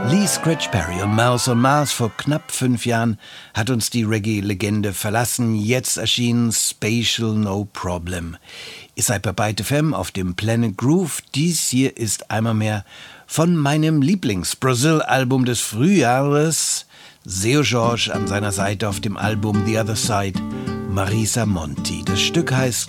Lee Scratch Perry und Mouse on Mars vor knapp 5 Jahren hat uns die Reggae-Legende verlassen. Jetzt erschien Spatial No Problem. Ihr seid bei Byte FM auf dem Planet Groove. Dies hier ist einmal mehr von meinem Lieblings-Brazil-Album des Frühjahres. Seu Jorge an seiner Seite auf dem Album The Other Side, Marisa Monti. Das Stück heißt